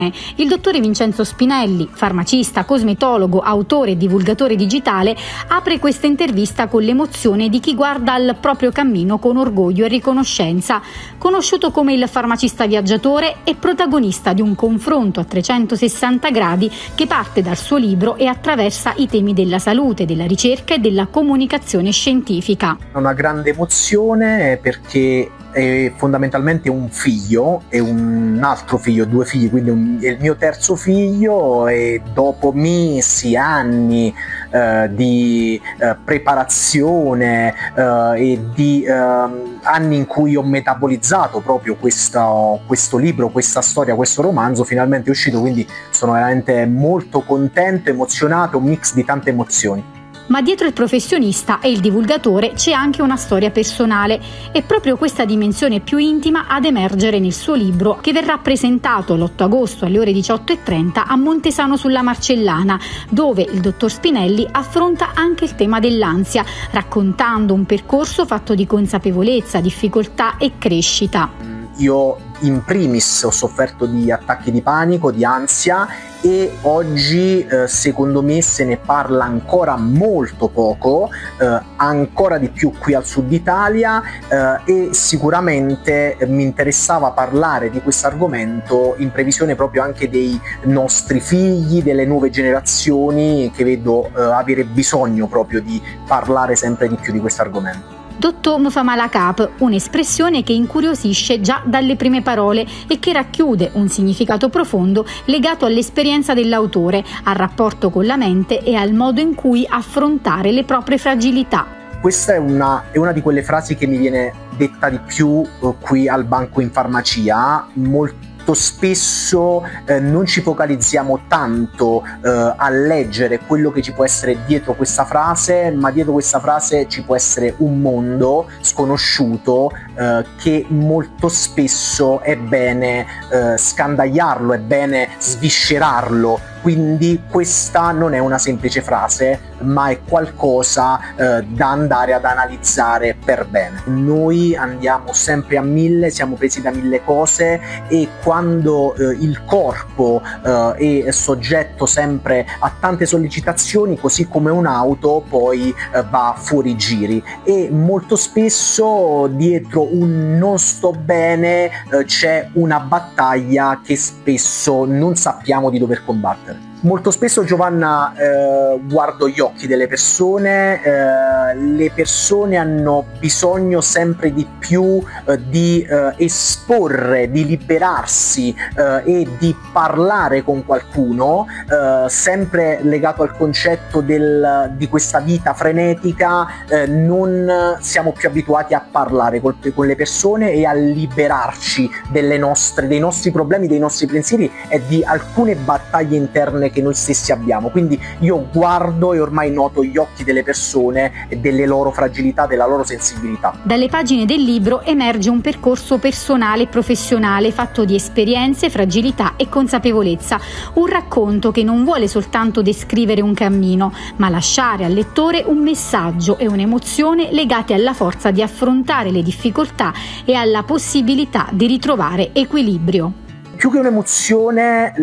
Il dottore Vincenzo Spinelli, farmacista, cosmetologo, autore e divulgatore digitale, apre questa intervista con l'emozione di chi guarda al proprio cammino con orgoglio e riconoscenza. Conosciuto come il farmacista viaggiatore, è protagonista di un confronto a 360 gradi che parte dal suo libro e attraversa i temi della salute, della ricerca e della comunicazione scientifica. Una grande emozione perché è fondamentalmente un figlio e un altro figlio, due figli, quindi è il mio terzo figlio, e dopo mesi, anni di preparazione e di anni in cui ho metabolizzato proprio questo libro, questa storia, questo romanzo, finalmente è uscito, quindi sono veramente molto contento, emozionato, un mix di tante emozioni. Ma dietro il professionista e il divulgatore c'è anche una storia personale. È proprio questa dimensione più intima ad emergere nel suo libro, che verrà presentato l'8 agosto alle ore 18:30 a Montesano sulla Marcellana, dove il dottor Spinelli affronta anche il tema dell'ansia, raccontando un percorso fatto di consapevolezza, difficoltà e crescita. Io in primis ho sofferto di attacchi di panico, di ansia, e oggi secondo me se ne parla ancora molto poco, ancora di più qui al sud Italia, e sicuramente mi interessava parlare di questo argomento in previsione proprio anche dei nostri figli, delle nuove generazioni che vedo avere bisogno proprio di parlare sempre di più di questo argomento. Dottor Mfamalakap, un'espressione che incuriosisce già dalle prime parole e che racchiude un significato profondo legato all'esperienza dell'autore, al rapporto con la mente e al modo in cui affrontare le proprie fragilità. Questa è una di quelle frasi che mi viene detta di più qui al banco in farmacia. Molto spesso non ci focalizziamo tanto a leggere quello che ci può essere dietro questa frase, ma dietro questa frase ci può essere un mondo sconosciuto che molto spesso è bene scandagliarlo, è bene sviscerarlo. Quindi questa non è una semplice frase, ma è qualcosa da andare ad analizzare per bene. Noi andiamo sempre a mille, siamo presi da mille cose, e quando il corpo è soggetto sempre a tante sollecitazioni, così come un'auto poi va fuori giri, e molto spesso dietro un non sto bene c'è una battaglia che spesso non sappiamo di dover combattere. Molto spesso, Giovanna, guardo gli occhi delle persone, le persone hanno bisogno sempre di più di esporre, di liberarsi e di parlare con qualcuno, sempre legato al concetto di questa vita frenetica. Non siamo più abituati a parlare con le persone e a liberarci dei nostri problemi, dei nostri pensieri e di alcune battaglie interne che noi stessi abbiamo. Quindi io guardo e ormai noto gli occhi delle persone e delle loro fragilità, della loro sensibilità. Dalle pagine del libro emerge un percorso personale e professionale fatto di esperienze, fragilità e consapevolezza, un racconto che non vuole soltanto descrivere un cammino, ma lasciare al lettore un messaggio e un'emozione legati alla forza di affrontare le difficoltà e alla possibilità di ritrovare equilibrio. Più che un'emozione,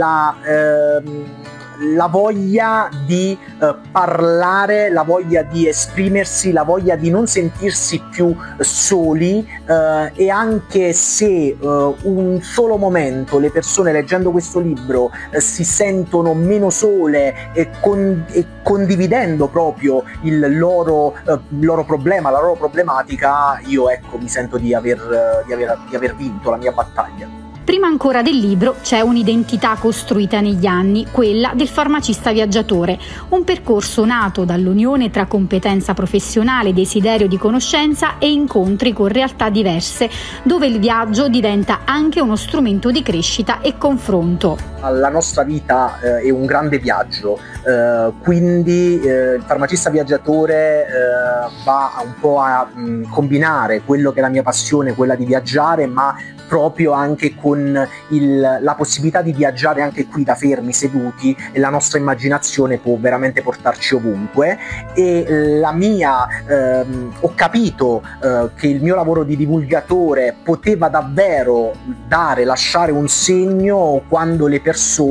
la voglia di parlare, la voglia di esprimersi, la voglia di non sentirsi più soli, e anche se un solo momento le persone leggendo questo libro si sentono meno sole e condividendo proprio il loro problema, la loro problematica, io mi sento di aver vinto la mia battaglia. Prima ancora del libro c'è un'identità costruita negli anni, quella del farmacista viaggiatore, un percorso nato dall'unione tra competenza professionale, desiderio di conoscenza e incontri con realtà diverse, dove il viaggio diventa anche uno strumento di crescita e confronto. La nostra vita è un grande viaggio, quindi il farmacista viaggiatore va un po' a combinare quello che è la mia passione, quella di viaggiare, ma proprio anche con con la possibilità di viaggiare anche qui da fermi seduti, e la nostra immaginazione può veramente portarci ovunque. E ho capito che il mio lavoro di divulgatore poteva davvero lasciare un segno quando le persone